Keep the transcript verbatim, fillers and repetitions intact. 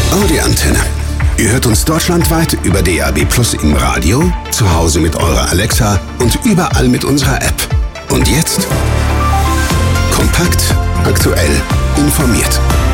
Oh, die Antenne. Ihr hört uns deutschlandweit über D A B Plus im Radio, zu Hause mit eurer Alexa und überall mit unserer App. Und jetzt? Kompakt, aktuell, informiert.